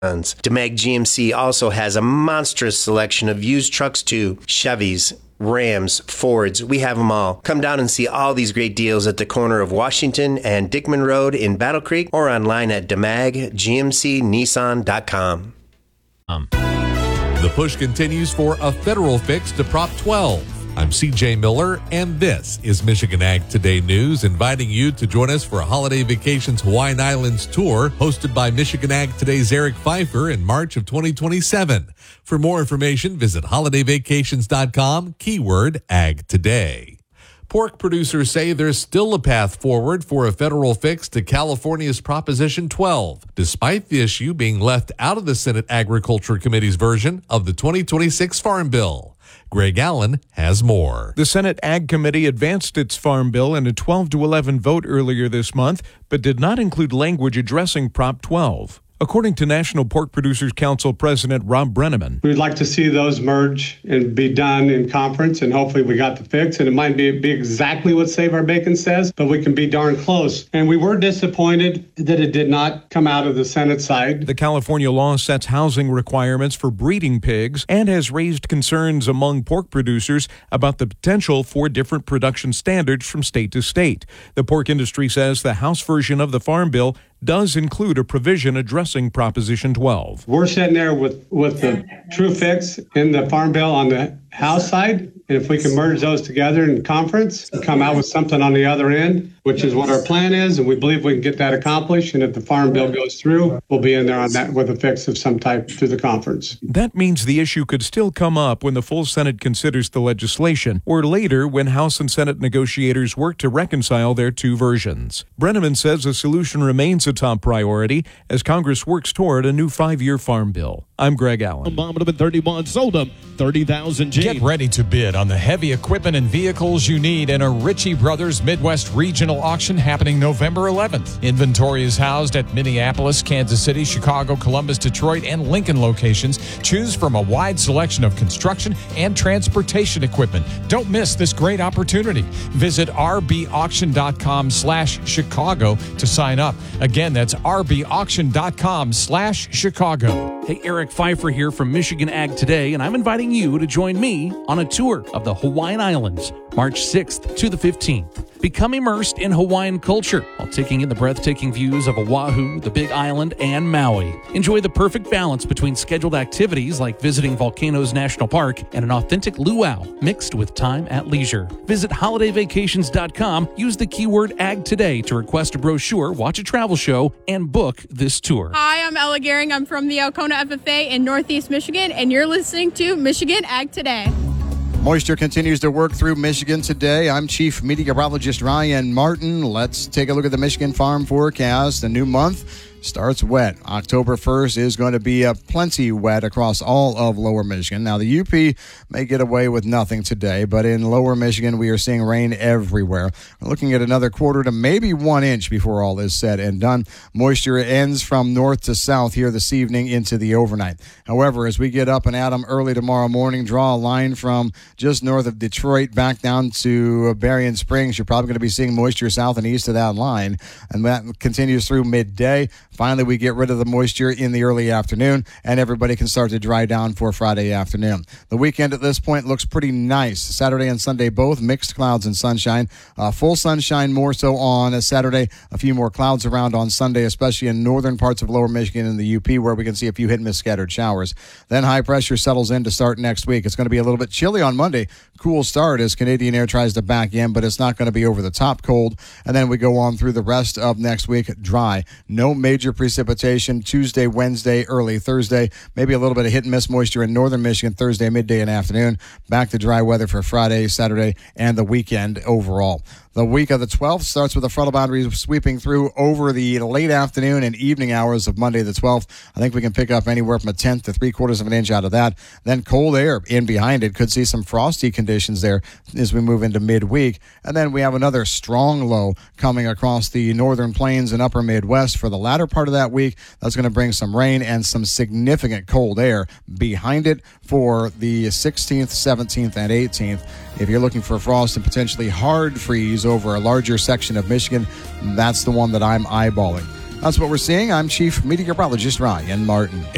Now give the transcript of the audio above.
DeMag GMC also has a monstrous selection of used trucks too. Chevys, Rams, Fords, we have them all. Come down and see all these great deals at the corner of Washington and Dickman Road in Battle Creek or online at DeMagGMCNissan.com. The push continues for a federal fix to Prop 12. I'm CJ Miller, and this is Michigan Ag Today News, inviting you to join us for a Holiday Vacations Hawaiian Islands tour hosted by Michigan Ag Today's Eric Pfeiffer in March of 2027. For more information, visit holidayvacations.com, keyword Ag Today. Pork producers say there's still a path forward for a federal fix to California's Proposition 12, despite the issue being left out of the Senate Agriculture Committee's version of the 2026 Farm Bill. Greg Allen has more. The Senate Ag Committee advanced its farm bill in a 12-11 vote earlier this month, but did not include language addressing Prop 12. According to National Pork Producers Council President Rob Brenneman, we'd like to see those merge and be done in conference, and hopefully we got the fix. And it might be exactly what Save Our Bacon says, but we can be darn close. And we were disappointed that it did not come out of the Senate side. The California law sets housing requirements for breeding pigs and has raised concerns among pork producers about the potential for different production standards from state to state. The pork industry says the House version of the Farm Bill does include a provision addressing Proposition 12. We're sitting there with the true fix in the Farm Bill on the House side, and if we can merge those together in conference, come out with something on the other end, which is what our plan is, and we believe we can get that accomplished, and if the Farm Bill goes through, we'll be in there on that with a fix of some type through the conference. That means the issue could still come up when the full Senate considers the legislation, or later when House and Senate negotiators work to reconcile their two versions. Brenneman says a solution remains a top priority as Congress works toward a new 5-year farm bill. I'm Greg Allen. Bomb it up at 31, sold them 30,000 G. Get ready to bid on the heavy equipment and vehicles you need in a Ritchie Brothers Midwest Regional Auction happening November 11th. Inventory is housed at Minneapolis, Kansas City, Chicago, Columbus, Detroit, and Lincoln locations. Choose from a wide selection of construction and transportation equipment. Don't miss this great opportunity. Visit rbauction.com/Chicago to sign up. Again, that's rbauction.com/Chicago. Hey, Eric Pfeiffer here from Michigan Ag Today, and I'm inviting you to join me on a tour of the Hawaiian Islands, March 6th to the 15th. Become immersed in Hawaiian culture while taking in the breathtaking views of Oahu, the Big Island, and Maui. Enjoy the perfect balance between scheduled activities like visiting Volcanoes National Park and an authentic luau mixed with time at leisure. Visit holidayvacations.com, use the keyword Ag Today to request a brochure, watch a travel show, and book this tour. Hi, I'm Ella Gehring. I'm from the Alcona FFA in Northeast Michigan, and you're listening to Michigan Ag Today. Moisture continues to work through Michigan today. I'm Chief Meteorologist Ryan Martin. Let's take a look at the Michigan Farm Forecast. The new month starts wet. October 1st is going to be plenty wet across all of Lower Michigan. Now, the UP may get away with nothing today, but in Lower Michigan, we are seeing rain everywhere. We're looking at another quarter to maybe 1 inch before all is said and done. Moisture ends from north to south here this evening into the overnight. However, as we get up and at them early tomorrow morning, draw a line from just north of Detroit back down to Berrien Springs, you're probably going to be seeing moisture south and east of that line, and that continues through midday. Finally, we get rid of the moisture in the early afternoon, and everybody can start to dry down for Friday afternoon. The weekend at this point looks pretty nice. Saturday and Sunday both mixed clouds and sunshine. Full sunshine more so on a Saturday. A few more clouds around on Sunday, especially in northern parts of Lower Michigan and the UP, where we can see a few hit-and-miss scattered showers. Then high pressure settles in to start next week. It's going to be a little bit chilly on Monday. Cool start as Canadian Air tries to back in, but it's not going to be over the top cold. And then we go on through the rest of next week dry. No major precipitation Tuesday, Wednesday, early Thursday. Maybe a little bit of hit and miss moisture in northern Michigan Thursday, midday, and afternoon. Back to dry weather for Friday, Saturday, and the weekend overall. The week of the 12th starts with a frontal boundary sweeping through over the late afternoon and evening hours of Monday the 12th. I think we can pick up anywhere from a tenth to 3/4 of an inch out of that. Then cold air in behind it. Could see some frosty conditions there as we move into midweek. And then we have another strong low coming across the northern plains and upper Midwest for the latter part of that week. That's going to bring some rain and some significant cold air behind it for the 16th, 17th, and 18th. If you're looking for frost and potentially hard freeze over a larger section of Michigan, that's the one that I'm eyeballing. That's what we're seeing. I'm Chief Meteorologist Ryan Martin.